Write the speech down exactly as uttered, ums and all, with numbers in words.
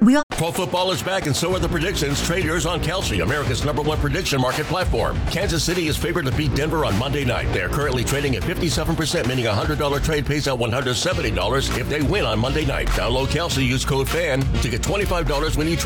We all- Pro football is back, and so are the predictions. Trade yours on Kalshi, America's number one prediction market platform. Kansas City is favored to beat Denver on Monday night. They are currently trading at fifty-seven percent, meaning a one hundred dollars trade pays out one hundred seventy dollars if they win on Monday night. Download Kalshi, use code FAN to get twenty-five dollars when you trade.